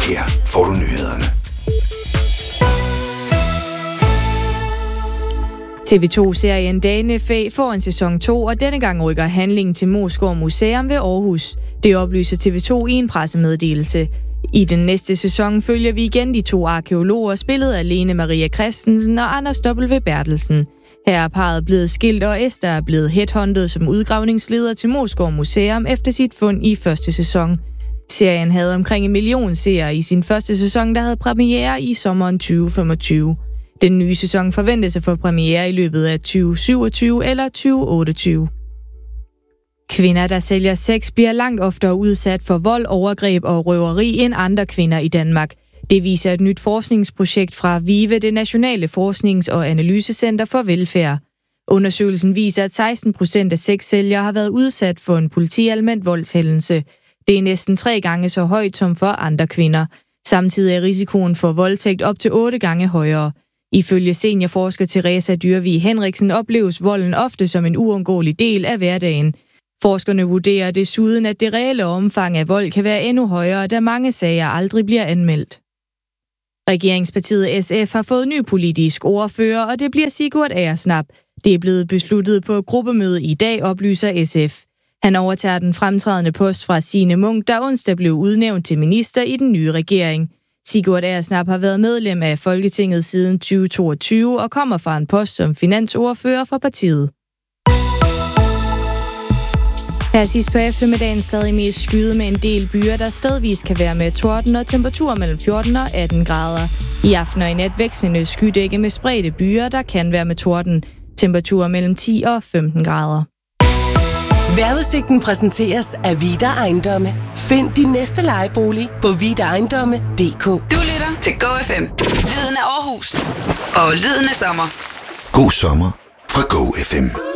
Her får du nyhederne. TV2-serien Danefæ får en sæson 2, og denne gang rykker handlingen til Moesgaard Museum ved Aarhus. Det oplyser TV2 i en pressemeddelelse. I den næste sæson følger vi igen de 2 arkæologer, spillet af Lene Maria Christensen og Anders W. Bertelsen. Her er parret blevet skilt, og Esther er blevet headhunted som udgravningsleder til Moesgaard Museum efter sit fund i første sæson. Serien havde omkring 1 million seere i sin første sæson, der havde premiere i sommeren 2025. Den nye sæson forventes at få premiere i løbet af 2027 eller 2028. Kvinder, der sælger sex, bliver langt oftere udsat for vold, overgreb og røveri end andre kvinder i Danmark. Det viser et nyt forskningsprojekt fra VIVE, det Nationale Forsknings- og Analysecenter for Velfærd. Undersøgelsen viser, at 16% af sexsælgere har været udsat for en politianmeldt voldshændelse. Det er næsten 3 gange så højt som for andre kvinder. Samtidig er risikoen for voldtægt op til 8 gange højere. Ifølge seniorforsker Teresa Dyrvig Henriksen opleves volden ofte som en uundgåelig del af hverdagen. Forskerne vurderer desuden, at det reelle omfang af vold kan være endnu højere, da mange sager aldrig bliver anmeldt. Regeringspartiet SF har fået ny politisk ordfører, og det bliver Sigurd Agersnap. Det er blevet besluttet på et gruppemøde i dag, oplyser SF. Han overtager den fremtrædende post fra Signe Munk, der onsdag blev udnævnt til minister i den nye regering. Sigurd Agersnap har været medlem af Folketinget siden 2022 og kommer fra en post som finansordfører for partiet. Her sidst på eftermiddagen stadig mest skyde med en del byer, der stedvis kan være med torden og temperaturer mellem 14 og 18 grader. I aften og i nat vekslende skydække med spredte byer, der kan være med torden. Temperaturer mellem 10 og 15 grader. Vejrudsigten præsenteres af Vida Ejendomme. Find din næste lejebolig på vidaejendomme.dk. Du lytter til Go FM. Lyden af Aarhus. Og lyden af sommer. God sommer fra Go FM.